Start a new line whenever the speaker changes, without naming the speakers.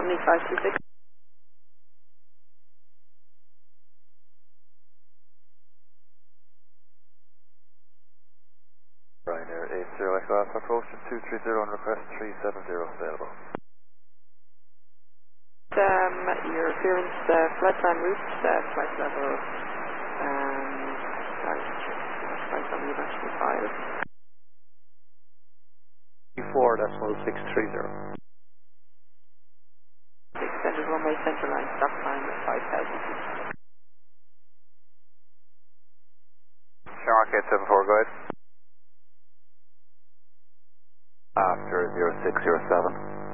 Omni 526.
Ryanair 80 Echo Alpha approach to 230 on request 370 available.
Your appearance, flight plan route, flight level, flight on the eventual file.
4.630.
Extended runway central line, stop time at 5,000 feet.
Shark 874, go ahead. After 0607.